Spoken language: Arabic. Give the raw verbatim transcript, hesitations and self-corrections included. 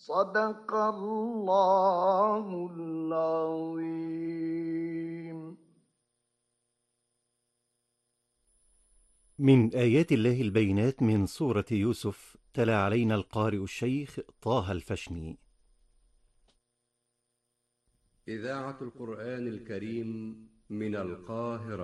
صدق الله العظيم. من آيات الله البينات من سورة يوسف، تلا علينا القارئ الشيخ طه الفشني. إذاعة القرآن الكريم من القاهرة.